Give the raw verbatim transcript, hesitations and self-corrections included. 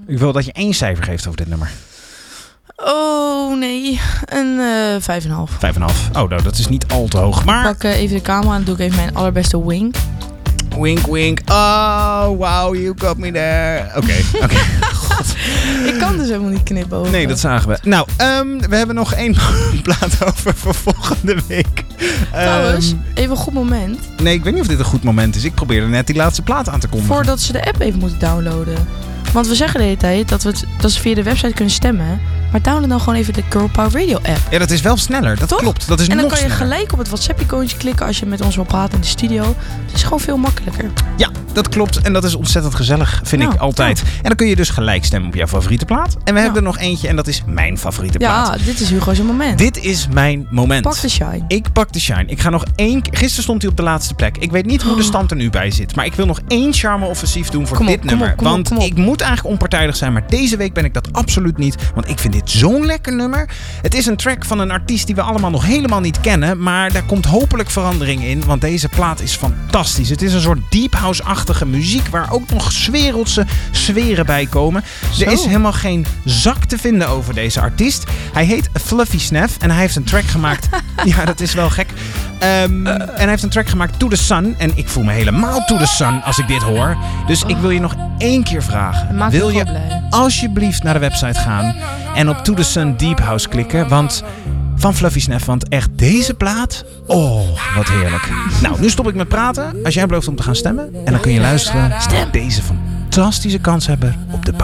Ik wil dat je één cijfer geeft over dit nummer. Oh nee, een uh, vijf komma vijf. vijf komma vijf. Oh, nou, dat is niet al te hoog. Maar... Ik pak uh, even de camera en doe ik even mijn allerbeste wink. Wink, wink. Oh, wow, you got me there. Oké, okay, oké. Okay. God. Ik kan dus helemaal niet knippen over. Nee, dat zagen we. Nou, um, we hebben nog één plaat over voor volgende week. Trouwens, um, even een goed moment. Nee, ik weet niet of dit een goed moment is. Ik probeerde net die laatste plaat aan te kondigen. Voordat ze de app even moeten downloaden. Want we zeggen de hele tijd dat, we het, dat ze via de website kunnen stemmen. Maar download dan gewoon even de Girl Power Radio app. Ja, dat is wel sneller. Dat Toch? klopt. Dat is en dan nog kan je sneller. gelijk op het WhatsApp-icoontje klikken als je met ons wil praten in de studio. Het is gewoon veel makkelijker. Ja, dat klopt. En dat is ontzettend gezellig, vind nou, ik altijd. Nou. En dan kun je dus gelijk stemmen op jouw favoriete plaat. En we nou. hebben er nog eentje en dat is mijn favoriete plaat. Ja, dit is Hugo's moment. Dit is mijn moment. Pak de shine. Ik pak de shine. Ik ga nog één... Gisteren stond hij op de laatste plek. Ik weet niet hoe de stand er nu bij zit. Maar ik wil nog één charme-offensief doen voor kom dit op, nummer. Kom op, kom want op, kom op. ik moet eigenlijk onpartijdig zijn. Maar deze week ben ik dat absoluut niet. Want ik vind dit zo'n lekker nummer. Het is een track van een artiest die we allemaal nog helemaal niet kennen. Maar daar komt hopelijk verandering in. Want deze plaat is fantastisch. Het is een soort deep house-achtige muziek. Waar ook nog wereldse sferen bij komen. Zo. Er is helemaal geen zak te vinden over deze artiest. Hij heet Fluffy Snaff. En hij heeft een track gemaakt. Ja, dat is wel gek. Um, en hij heeft een track gemaakt, To The Sun. En ik voel me helemaal To The Sun als ik dit hoor. Dus ik wil je nog één keer vragen. Maak wil je blij. alsjeblieft naar de website gaan en op To The Sun Deep House klikken. Want van Fluffy Snaff, want echt deze plaat, oh, wat heerlijk. Nou, nu stop ik met praten. Als jij belooft om te gaan stemmen. En dan kun je luisteren naar deze fantastische kanshebber op de